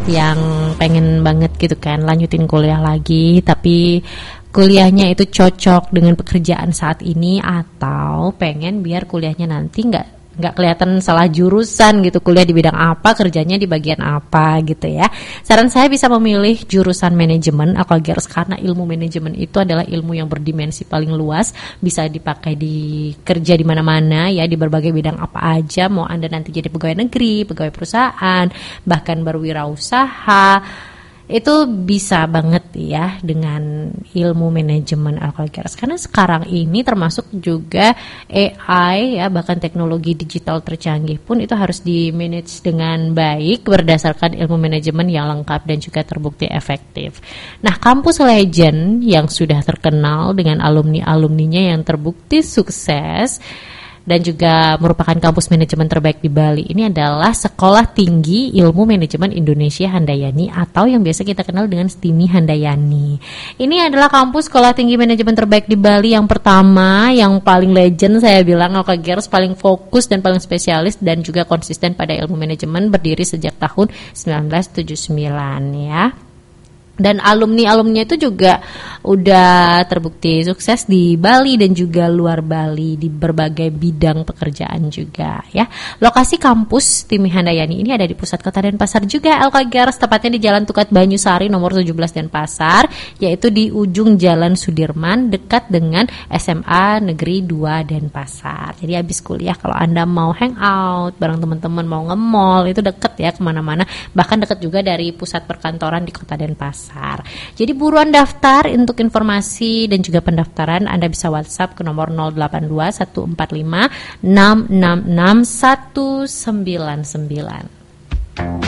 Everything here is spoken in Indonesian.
yang pengen banget gitu kan lanjutin kuliah lagi, tapi kuliahnya itu cocok dengan pekerjaan saat ini, atau pengen biar kuliahnya nanti nggak kelihatan salah jurusan gitu, kuliah di bidang apa, kerjanya di bagian apa gitu ya. Saran saya bisa memilih jurusan manajemen Alkagers karena ilmu manajemen itu adalah ilmu yang berdimensi paling luas, bisa dipakai di kerja di mana-mana ya, di berbagai bidang apa aja, mau Anda nanti jadi pegawai negeri, pegawai perusahaan, bahkan berwirausaha. Itu bisa banget ya dengan ilmu manajemen Alkagers, karena sekarang ini termasuk juga AI ya, bahkan teknologi digital tercanggih pun itu harus di manage dengan baik berdasarkan ilmu manajemen yang lengkap dan juga terbukti efektif. Nah, kampus legend yang sudah terkenal dengan alumni-alumninya yang terbukti sukses dan juga merupakan kampus manajemen terbaik di Bali ini adalah Sekolah Tinggi Ilmu Manajemen Indonesia Handayani, atau yang biasa kita kenal dengan STIMI Handayani. Ini adalah kampus Sekolah Tinggi Manajemen terbaik di Bali yang pertama, yang paling legend saya bilang, Alkagers paling fokus dan paling spesialis dan juga konsisten pada ilmu manajemen, berdiri sejak tahun 1979 ya. Dan alumni-alumninya itu juga udah terbukti sukses di Bali dan juga luar Bali di berbagai bidang pekerjaan juga ya. Lokasi kampus STIMI Handayani ini ada di pusat kota Denpasar juga Alkagers, tepatnya di Jalan Tukat Banyusari nomor 17 Denpasar, yaitu di ujung Jalan Sudirman dekat dengan SMA Negeri 2 Denpasar. Jadi habis kuliah kalau Anda mau hangout bareng teman-teman, mau nge-mall, itu deket ya kemana-mana, bahkan deket juga dari pusat perkantoran di kota Denpasar. Jadi buruan daftar. Untuk informasi dan juga pendaftaran Anda bisa WhatsApp ke nomor 082 145 666 199.